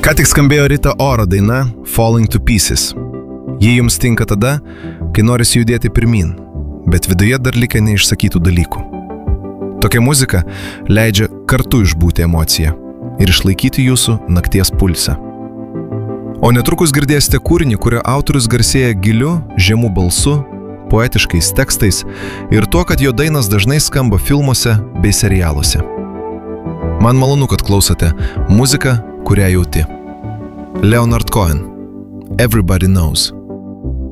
Ką tik skambėjo Rita Ora daina Falling to Pieces. Ji jums tinka tada, kai norisi judėti pirmin, bet viduje dar likę neišsakytų dalykų. Tokia muzika leidžia kartu išbūti emociją ir išlaikyti jūsų nakties pulsą. O netrukus girdėsite kūrinį, kurio autorius garsėja giliu, žemu balsu, poetiškais tekstais ir tuo, kad jo dainos dažnai skamba filmuose bei serialuose. Man malonu, kad klausote muziką, kurią jauti. Leonard Cohen, Everybody Knows.